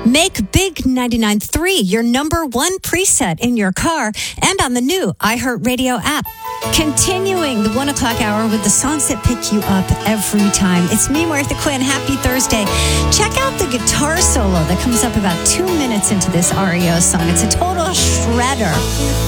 Make Big 99.3 your number one preset in your car and on the new iHeartRadio app. Continuing the 1 o'clock hour with the songs that pick you up every time. It's me, Martha Quinn. Happy Thursday. Check out the guitar solo that comes up about 2 minutes into this REO song. It's a total shredder.